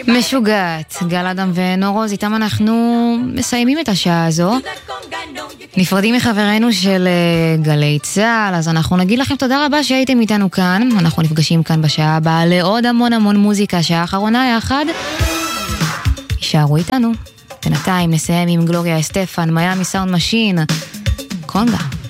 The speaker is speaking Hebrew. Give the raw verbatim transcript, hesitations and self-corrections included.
משוגעת, גל אדם ונורוז, איתם אנחנו מסיימים את השעה הזו. נפרדים מחברנו של גלי צהל, אז אנחנו נגיד לכם תודה רבה שהייתם איתנו כאן. אנחנו נפגשים כאן בשעה הבאה לעוד המון המון מוזיקה, שעה האחרונה יחד. יישארו איתנו. בינתיים נסיים עם גלוריה אסטפן, מיאמי סאונד משין, קונגה.